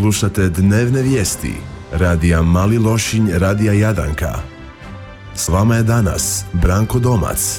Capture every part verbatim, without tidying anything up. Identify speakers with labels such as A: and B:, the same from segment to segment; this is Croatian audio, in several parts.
A: Slušate dnevne vijesti radija Mali Lošinj, radija Jadanka. S vama je danas Branko Domac.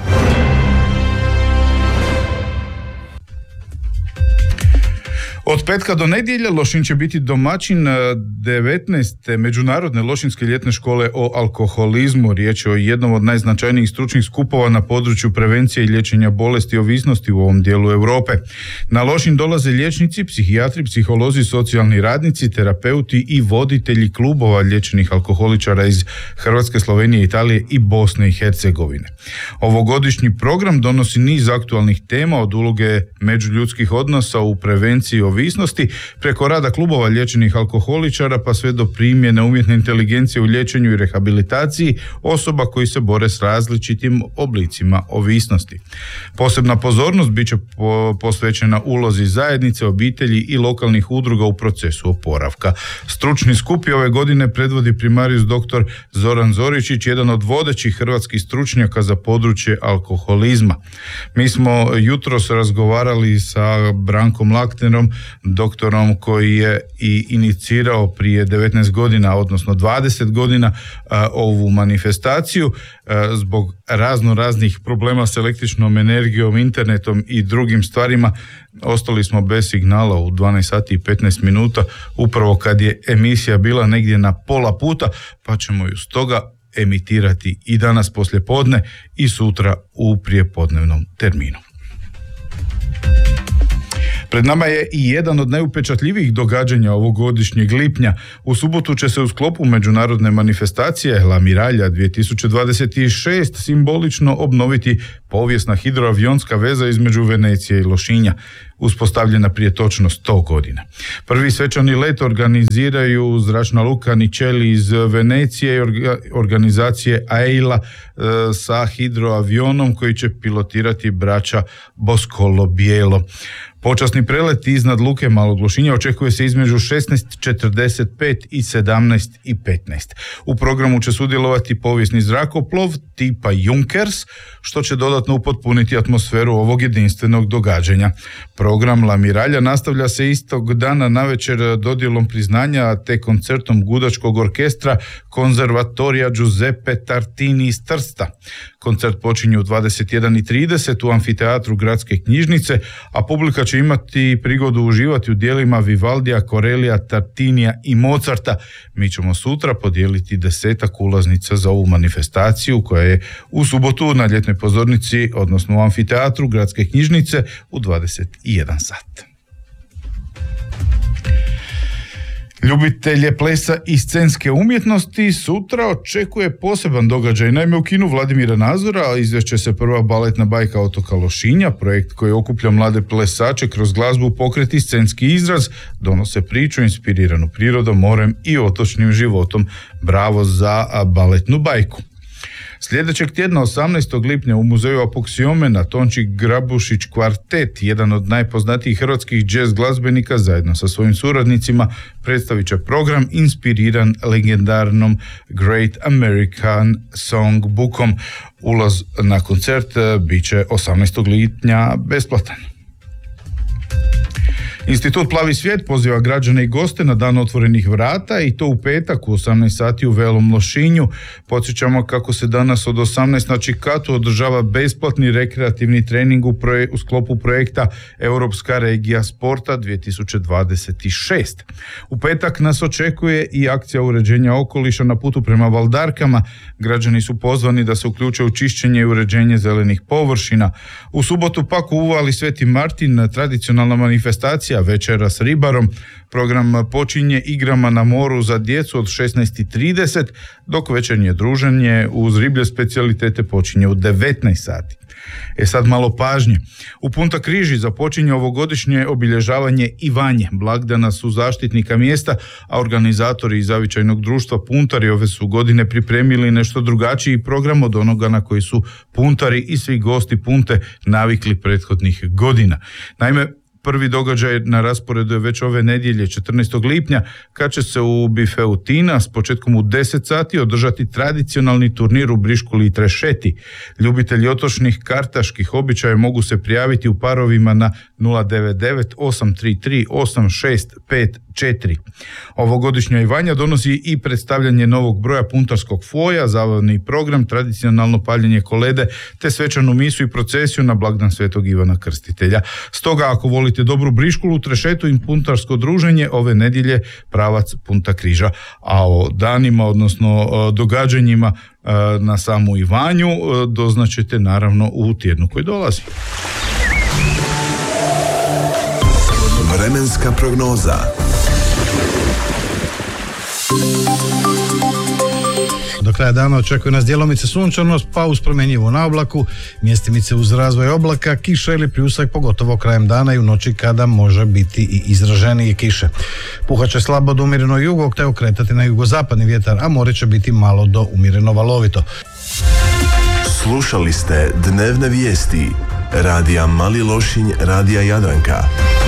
B: Od petka do nedjelje Lošinj će biti domaćin devetnaeste Međunarodne lošinjske ljetne škole o alkoholizmu. Riječ je o jednom od najznačajnijih stručnih skupova na području prevencije i liječenja bolesti i ovisnosti u ovom dijelu Europe. Na Lošinj dolaze liječnici, psihijatri, psiholozi, socijalni radnici, terapeuti i voditelji klubova liječenih alkoholičara iz Hrvatske, Slovenije, Italije i Bosne i Hercegovine. Ovogodišnji program donosi niz aktualnih tema, od uloge međuljudskih odnosa u prevenciji ovisnosti, preko rada klubova liječenih alkoholičara pa sve do primjene umjetne inteligencije u liječenju i rehabilitaciji osoba koji se bore s različitim oblicima ovisnosti. Posebna pozornost bit će po, posvećena ulozi zajednice, obitelji i lokalnih udruga u procesu oporavka. Stručni skup ove godine predvodi primarijus doktor Zoran Zoričić, jedan od vodećih hrvatskih stručnjaka za područje alkoholizma. Mi smo jutros razgovarali sa Brankom Laknerom, doktorom koji je i inicirao prije devetnaest godina, odnosno dvadeset godina, a, ovu manifestaciju. A, zbog razno raznih problema s električnom energijom, internetom i drugim stvarima ostali smo bez signala u dvanaest sati i petnaest minuta, upravo kad je emisija bila negdje na pola puta, pa ćemo ju stoga emitirati i danas poslijepodne i sutra u prijepodnevnom terminu. Pred nama je i jedan od najupečatljivijih događanja ovogodišnjeg lipnja. U subotu će se u sklopu međunarodne manifestacije La Miraglia dvije tisuće dvadeset šest simbolično obnoviti povijesna hidroavionska veza između Venecije i Lošinja, uspostavljena prije točno sto godina. Prvi svečani let organiziraju zračna luka Ničeli iz Venecije i orga, organizacije AILA e, sa hidroavionom koji će pilotirati braća Boscolo Bijelo. Počasni prelet iznad luke Malog Lošinja očekuje se između šesnaest četrdeset pet i sedamnaest petnaest. U programu će sudjelovati povijesni zrakoplov tipa Junkers, što će dodatno upotpuniti atmosferu ovog jedinstvenog događanja. Program La Miraglia nastavlja se istog dana navečer dodjelom priznanja te koncertom gudačkog orkestra Konzervatorija Giuseppe Tartini iz Trsta. Koncert počinje u dvadeset jedan i trideset u amfiteatru Gradske knjižnice, a publika će imati prigodu uživati u djelima Vivaldija, Corellija, Tartinija i Mozarta. Mi ćemo sutra podijeliti desetak ulaznica za ovu manifestaciju koja je u subotu na ljetnoj pozornici, odnosno u amfiteatru Gradske knjižnice u dvadeset jedan sat. Ljubitelje plesa i scenske umjetnosti sutra očekuje poseban događaj. Naime, u kinu Vladimira Nazora izvešće se prva baletna bajka otoka Lošinja, projekt koji okuplja mlade plesače kroz glazbu, pokret i scenski izraz, donose priču inspiriranu prirodom, morem i otočnim životom. Bravo za baletnu bajku. Sljedećeg tjedna, osamnaestog lipnja, u muzeju Apoksiomena Tonči Grabušić kvartet, jedan od najpoznatijih hrvatskih džez glazbenika, zajedno sa svojim suradnicima predstavit će program inspiriran legendarnom Great American Songbookom. Ulaz na koncert bit će osamnaestog lipnja besplatan. Institut Plavi svijet poziva građane i goste na dan otvorenih vrata i to u petak u osamnaest sati u Velom Lošinju. Podsjećamo kako se danas od osamnaest na Čikatu održava besplatni rekreativni trening u, proje, u sklopu projekta Europska regija sporta dvije tisuće dvadeset šest. U petak nas očekuje i akcija uređenja okoliša na putu prema Valdarkama. Građani su pozvani da se uključe u čišćenje i uređenje zelenih površina. U subotu pak u Uvali Sveti Martin tradicionalna manifestacija Večera s ribarom. Program počinje igrama na moru za djecu od šesnaest i trideset, dok večernje druženje uz riblje specijalitete počinje u devetnaest sati. E sad malo pažnje. U Punta Križi započinje ovogodišnje obilježavanje Ivanje, blagdana su zaštitnika mjesta, a organizatori iz zavičajnog društva Puntari ove su godine pripremili nešto drugačiji program od onoga na koji su puntari i svi gosti Punte navikli prethodnih godina. Naime, prvi događaj na rasporedu je već ove nedjelje četrnaestog lipnja, kad će se u bifeu Tina s početkom u deset sati održati tradicionalni turnir u Briškuli i Trešeti. Ljubitelji otočnih kartaških običaja mogu se prijaviti u parovima na nula devet devet osam tri tri osam šest pet četiri. Ovogodišnja Ivanja donosi i predstavljanje novog broja puntarskog foja, zabavni program, tradicionalno paljenje kolede te svečanu misu i procesiju na blagdan Svetog Ivana Krstitelja. Stoga ako volite dobru briškulu, trešetu i puntarsko druženje, ove nedjelje pravac Punta Križa. A o danima, odnosno događanjima na samu Ivanju doznaćete naravno u tjednu koji dolazi.
A: Vremenska prognoza.
C: Do kraja dana očekuje nas djelomice sunčanost, pa uz promjenjivu na oblaku, mjestimice uz razvoj oblaka, kiša ili pljusak, pogotovo krajem dana i u noći kada može biti i izraženije kiše. Puhat će slabo do umjereno jugog te okretati na jugozapadni vjetar, a more će biti malo do umjereno valovito.
A: Slušali ste dnevne vijesti radija Mali Lošinj, radija Jadranka.